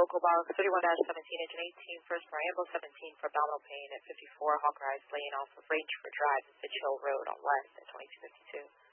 local box 31-17, engine 18 first for amble, 17 for abdominal pain at 54 Hawk Rise, laying off of Range for Drive at Fitch Hill Road on West at 2252.